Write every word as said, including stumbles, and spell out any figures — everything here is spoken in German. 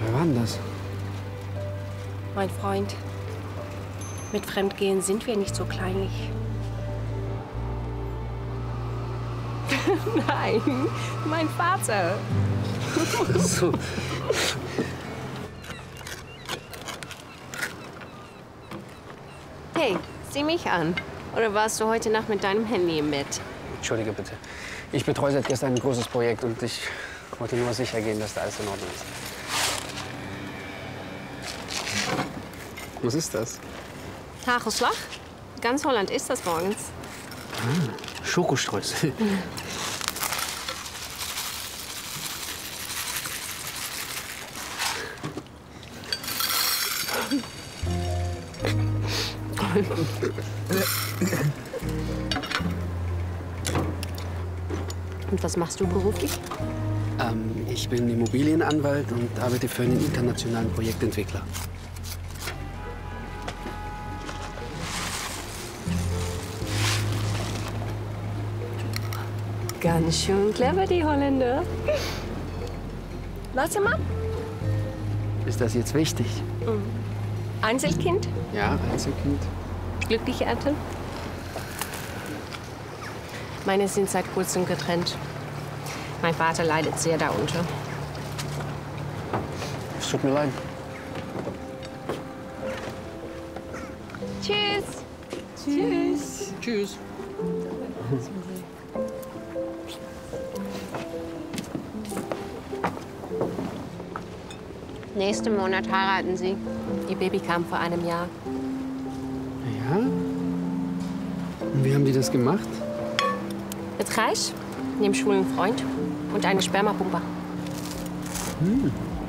Wer war denn das? Mein Freund. Mit Fremdgehen sind wir nicht so kleinlich. Nein, mein Vater. So. Hey, sieh mich an. Oder warst du heute Nacht mit deinem Handy im Bett? Entschuldige bitte. Ich betreue seit gestern ein großes Projekt und ich wollte nur sicher gehen, dass da alles in Ordnung ist. Was ist das? Hagelslag? Ganz Holland isst das morgens. Ah, Schokostreusel. Und was machst du beruflich? Ähm, ich bin Immobilienanwalt und arbeite für einen internationalen Projektentwickler. Ganz schön clever, die Holländer. Warte mal. Ist das jetzt wichtig? Mhm. Einzelkind? Ja, Einzelkind. Glückliche Eltern? Meine sind seit kurzem getrennt. Mein Vater leidet sehr darunter. Es tut mir leid. Tschüss. Tschüss. Tschüss. Nächsten Monat heiraten sie. Ihr Baby kam vor einem Jahr. Ja? Und wie haben die das gemacht? Mit Reich, einem schwulen Freund und eine Spermapumpe. Hm.